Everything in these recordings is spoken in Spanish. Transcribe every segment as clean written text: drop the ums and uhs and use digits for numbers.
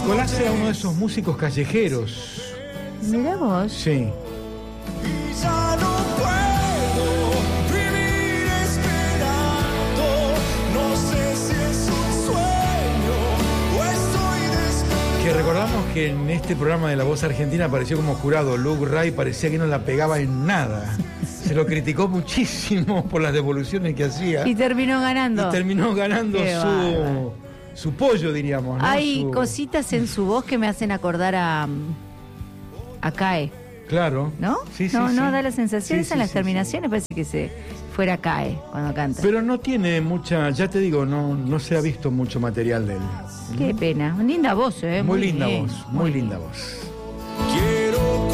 Nicolás era uno de esos músicos callejeros. Mirá vos. Sí. Que recordamos que en este programa de La Voz Argentina apareció como jurado Luke Ray, parecía que no la pegaba en nada. Se lo criticó muchísimo por las devoluciones que hacía. Y terminó ganando. Y terminó ganando su pollo, diríamos, ¿no? Hay cositas en su voz que me hacen acordar a Cae. Claro. ¿No? Sí, no, sí. da la sensación, Sí, en las sí, terminaciones parece que se fuera Cae cuando canta. Pero no tiene mucha, ya te digo, no se ha visto mucho material de él. Qué pena. Linda voz, ¿eh? Muy linda voz, muy linda voz. Quiero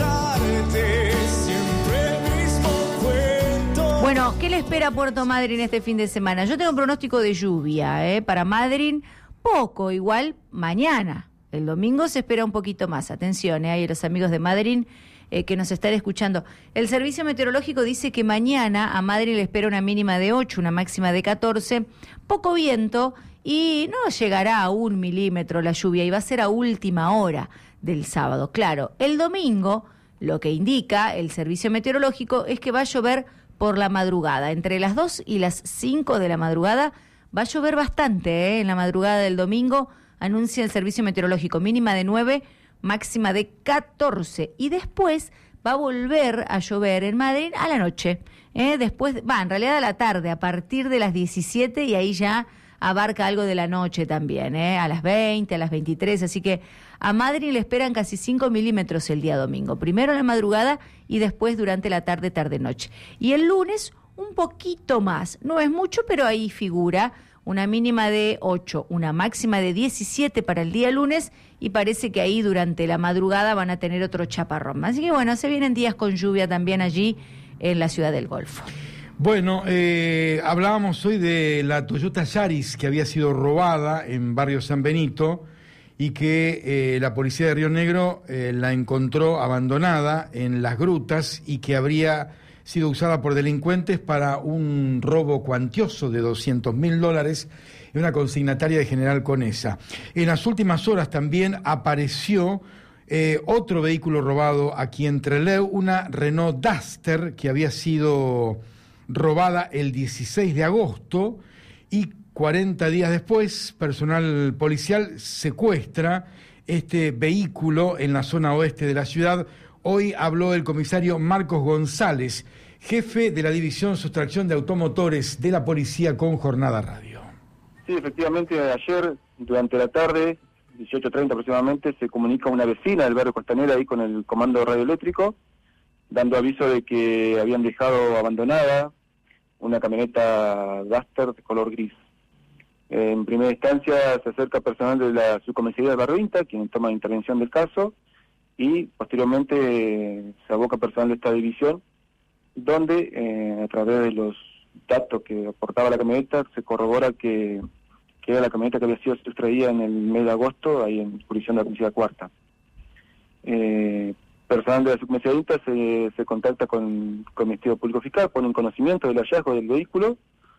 contarte siempre el mismo cuento. Bueno, ¿qué le espera a Puerto Madryn este fin de semana? Yo tengo un pronóstico de lluvia, para Madryn, poco, igual mañana. El domingo se espera un poquito más. Atención, hay los amigos de Madryn que nos están escuchando. El Servicio Meteorológico dice que mañana a Madryn le espera una mínima de 8, una máxima de 14, poco viento y no llegará a 1 milímetro la lluvia y va a ser a última hora del sábado. Claro, el domingo lo que indica el Servicio Meteorológico es que va a llover por la madrugada. Entre las 2 y las 5 de la madrugada va a llover bastante, en la madrugada del domingo, anuncia el Servicio Meteorológico, mínima de 9, máxima de 14. Y después va a volver a llover en Madrid a la noche. Después, en realidad a la tarde, a partir de las 17, y ahí ya abarca algo de la noche también, a las 20, a las 23. Así que a Madrid le esperan casi 5 milímetros el día domingo. Primero en la madrugada y después durante la tarde, tarde-noche. Y el lunes un poquito más. No es mucho, pero ahí figura una mínima de 8, una máxima de 17 para el día lunes, y parece que ahí durante la madrugada van a tener otro chaparrón. Así que bueno, se vienen días con lluvia también allí en la ciudad del Golfo. Bueno, hablábamos hoy de la Toyota Yaris que había sido robada en Barrio San Benito y que la policía de Río Negro la encontró abandonada en las grutas y que habría sido usada por delincuentes para un robo cuantioso de $200.000 en una consignataria de General Conesa. En las últimas horas también apareció otro vehículo robado aquí en Trelew, una Renault Duster que había sido robada el 16 de agosto y 40 días después, personal policial secuestra este vehículo en la zona oeste de la ciudad. Hoy habló el comisario Marcos González, jefe de la División Sustracción de Automotores de la Policía con Jornada Radio. Sí, efectivamente, ayer, durante la tarde, 18:30 aproximadamente, se comunica una vecina del barrio Costanera ahí con el comando radioeléctrico, dando aviso de que habían dejado abandonada una camioneta Duster de color gris. En primera instancia se acerca personal de la subcomisaría de Barrio Inta, quien toma intervención del caso, y posteriormente se aboca personal de esta división, donde a través de los datos que aportaba la camioneta se corrobora que era la camioneta que había sido sustraída en el mes de agosto, ahí en jurisdicción de la Policía Cuarta. Personal de la subcomisaría se contacta con el Ministerio Público Fiscal, pone en conocimiento del hallazgo del vehículo,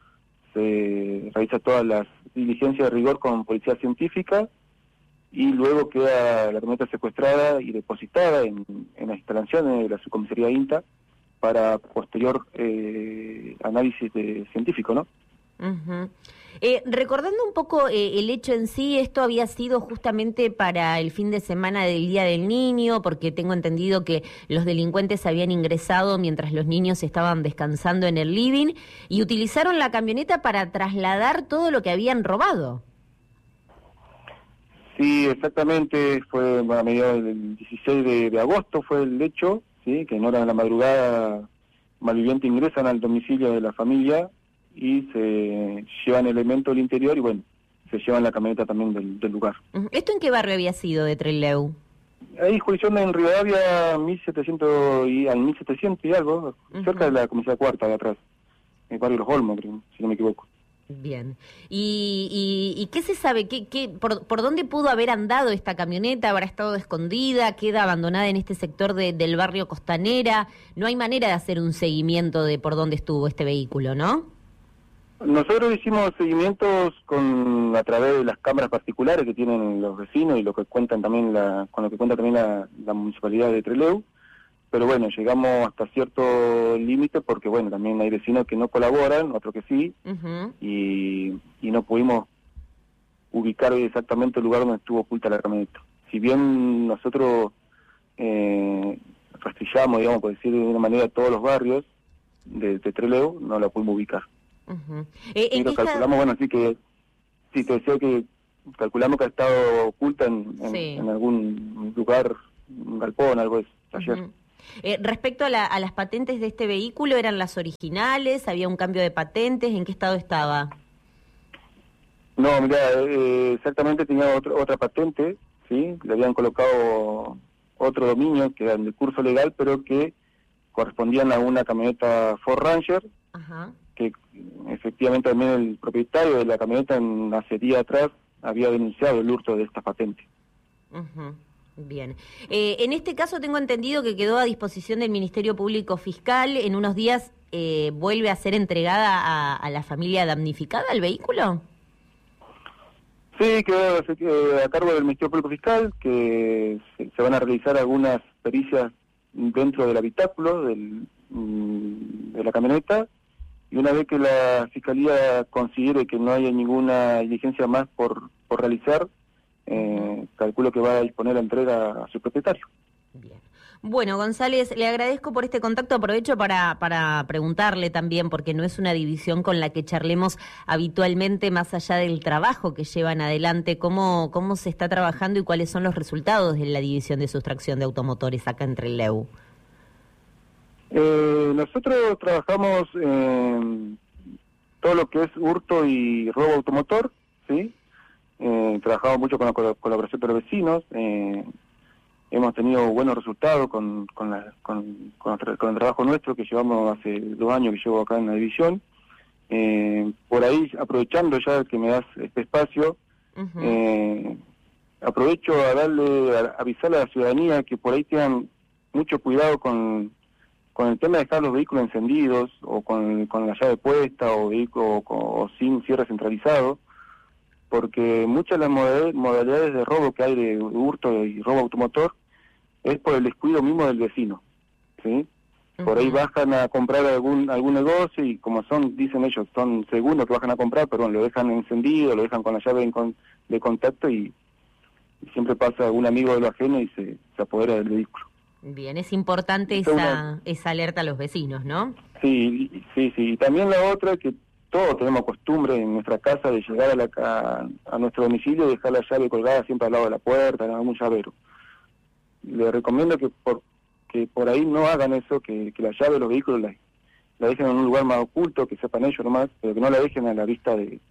se realiza todas las diligencias de rigor con policía científica y luego queda la camioneta secuestrada y depositada en las instalaciones de la subcomisaría INTA para posterior análisis científico, ¿no? Uh-huh. Recordando un poco el hecho en sí, esto había sido justamente para el fin de semana del Día del Niño, porque tengo entendido que los delincuentes habían ingresado mientras los niños estaban descansando en el living y utilizaron la camioneta para trasladar todo lo que habían robado. Sí, exactamente, fue a mediados del 16 de agosto fue el hecho, sí, que en horas de la madrugada malvivientes ingresan al domicilio de la familia y se llevan elementos del interior y bueno, se llevan la camioneta también del lugar. ¿Esto en qué barrio había sido de Trelew? Hay jurisdicción en Rivadavia 1700 y al 1700 y algo, cerca de la comisaría Cuarta de atrás, en el barrio Los Olmos, creo, si no me equivoco. Bien. ¿Y qué se sabe? ¿Por dónde pudo haber andado esta camioneta? ¿Habrá estado escondida? ¿Queda abandonada en este sector del barrio Costanera? No hay manera de hacer un seguimiento de por dónde estuvo este vehículo, ¿no? Nosotros hicimos seguimientos a través de las cámaras particulares que tienen los vecinos y lo que cuentan también con lo que cuenta también la municipalidad de Trelew, pero bueno, llegamos hasta cierto límite porque bueno, también hay vecinos que no colaboran, otros que sí, y no pudimos ubicar exactamente el lugar donde estuvo oculta la camioneta. Si bien nosotros rastrillamos, digamos, por decir de una manera, todos los barrios de Trelew, no la pudimos ubicar. Y lo calculamos, bueno, así que sí, te decía que calculamos que ha estado oculta en algún lugar, un galpón, algo de taller. Respecto a las patentes de este vehículo, ¿eran las originales? ¿Había un cambio de patentes? ¿En qué estado estaba? No, mira, exactamente tenía otra patente, ¿sí? Le habían colocado otro dominio que era en el curso legal, pero que correspondían a una camioneta Ford Ranger, que efectivamente también el propietario de la camioneta hace días atrás había denunciado el hurto de esta patente. Bien. En este caso tengo entendido que quedó a disposición del Ministerio Público Fiscal. En unos días vuelve a ser entregada a la familia damnificada el vehículo. Sí, quedó a cargo del Ministerio Público Fiscal, que se van a realizar algunas pericias dentro del habitáculo de la camioneta, y una vez que la Fiscalía considere que no haya ninguna diligencia más por realizar, calculo que va a disponer la entrega a su propietario. Bien. Bueno, González, le agradezco por este contacto. Aprovecho para preguntarle también, porque no es una división con la que charlemos habitualmente, más allá del trabajo que llevan adelante, cómo se está trabajando y cuáles son los resultados de la división de sustracción de automotores acá en Trelew. Nosotros trabajamos todo lo que es hurto y robo automotor, ¿sí? Trabajamos mucho con la colaboración de los vecinos, hemos tenido buenos resultados con el trabajo nuestro que llevamos hace 2 años que llevo acá en la división. Por ahí, aprovechando ya que me das este espacio, aprovecho a avisarle a la ciudadanía que por ahí tengan mucho cuidado con el tema de dejar los vehículos encendidos o con la llave puesta o sin cierre centralizado, porque muchas de las modalidades de robo que hay de hurto y robo automotor es por el descuido mismo del vecino, ¿sí? Por ahí bajan a comprar algún negocio y como dicen ellos, son segundos que bajan a comprar, pero bueno, lo dejan encendido, lo dejan con la llave de contacto y siempre pasa algún amigo de lo ajeno y se apodera del vehículo. Bien, es importante esa alerta a los vecinos, ¿no? Sí. Y también la otra es que todos tenemos costumbre en nuestra casa de llegar a nuestro domicilio y dejar la llave colgada siempre al lado de la puerta, en algún llavero. Les recomiendo que por ahí no hagan eso, que la llave de los vehículos la dejen en un lugar más oculto, que sepan ellos nomás, pero que no la dejen a la vista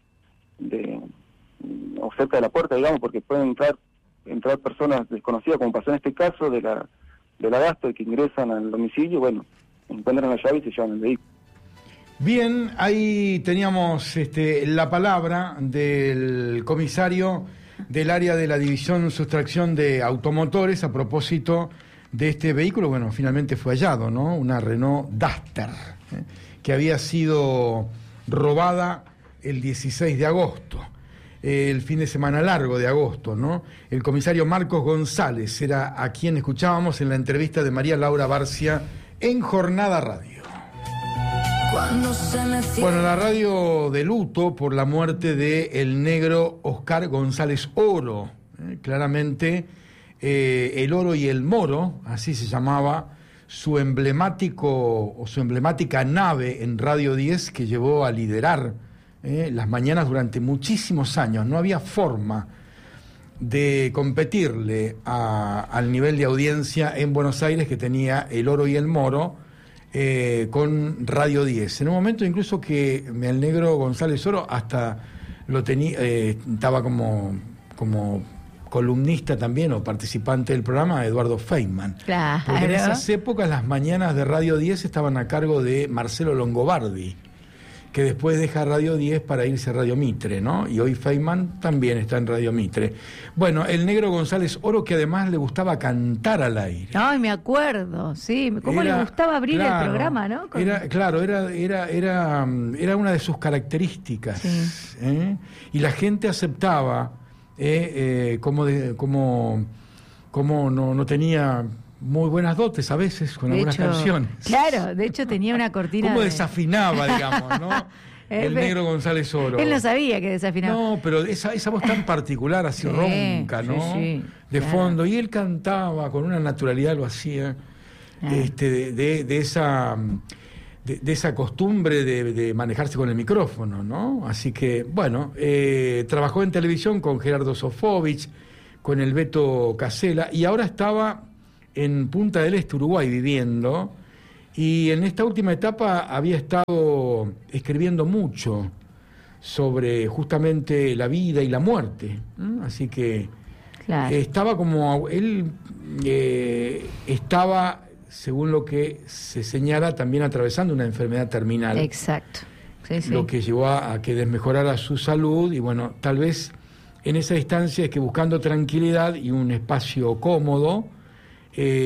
o cerca de la puerta, digamos, porque pueden entrar personas desconocidas, como pasó en este caso de la Gasto, que ingresan al domicilio, bueno, encuentran la llave y se llevan el vehículo. Bien, ahí teníamos la palabra del comisario del área de la División Sustracción de Automotores a propósito de este vehículo. Bueno, finalmente fue hallado, ¿no? Una Renault Duster, que había sido robada el 16 de agosto, el fin de semana largo de agosto, ¿no? El comisario Marcos González era a quien escuchábamos en la entrevista de María Laura Barcia en Jornada Radio. Bueno, la radio de luto por la muerte de el negro Oscar González Oro. Claramente, el Oro y el Moro, así se llamaba su emblemática nave en Radio 10 que llevó a liderar las mañanas durante muchísimos años. No había forma de competirle al nivel de audiencia en Buenos Aires que tenía el Oro y el Moro, con Radio 10. En un momento incluso que el negro González Oro hasta lo tenía, estaba como columnista también o participante del programa Eduardo Feynman. Claro. Porque en esas épocas las mañanas de Radio 10 estaban a cargo de Marcelo Longobardi, que después deja Radio 10 para irse a Radio Mitre, ¿no? Y hoy Feynman también está en Radio Mitre. Bueno, el Negro González Oro, que además le gustaba cantar al aire. Ay, me acuerdo, sí. ¿Cómo le gustaba abrir el programa, no? Era una de sus características. Sí. Y la gente aceptaba como no tenía muy buenas dotes a veces con algunas canciones. Claro, de hecho tenía una cortina. ¿Cómo desafinaba, digamos, no? El Negro González Oro. Él no sabía que desafinaba. No, pero esa voz tan particular, así ronca, ¿no? De fondo. Y él cantaba con una naturalidad, lo hacía, de esa costumbre de manejarse con el micrófono, ¿no? Así que, bueno, trabajó en televisión con Gerardo Sofovich, con el Beto Casella, y ahora estaba en Punta del Este, Uruguay, viviendo, y en esta última etapa había estado escribiendo mucho sobre justamente la vida y la muerte, ¿no? Así que estaba como él estaba, según lo que se señala, también atravesando una enfermedad terminal. Exacto. Sí, sí. Lo que llevó a que desmejorara su salud, y bueno, tal vez en esa instancia es que buscando tranquilidad y un espacio cómodo,